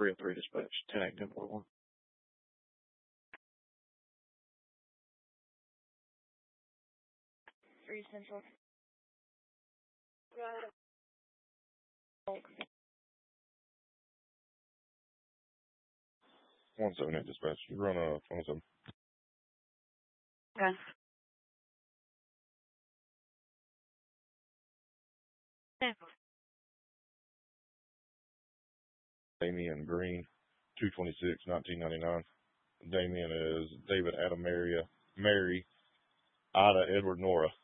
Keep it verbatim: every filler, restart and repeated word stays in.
three oh three dispatch, ten eight ten forty-one. three Central. one seven eight dispatch. You run a one seven. Okay. Yeah. Damian Green, two twenty-six, nineteen ninety-nine. Damian is David Adam Maria, Mary, Ida Edward Nora.